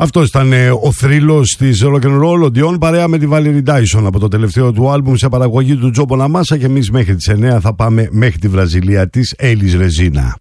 Αυτό ήταν ο θρύλος της Rock and Roll, ο Dion, παρέα με τη Valerie Dyson από το τελευταίο του άλμπουμ σε παραγωγή του Τζο Μποναμάσα. Και εμείς μέχρι τις 9 θα πάμε μέχρι τη Βραζιλία της Έλλης Ρεζίνα.